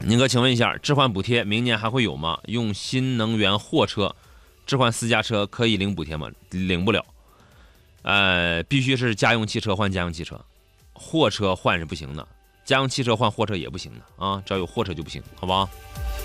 宁哥，请问一下，置换补贴明年还会有吗？用新能源货车置换私家车可以领补贴吗？领不了，必须是家用汽车换家用汽车，货车换是不行的，家用汽车换货车也不行的啊，只要有货车就不行，好吧？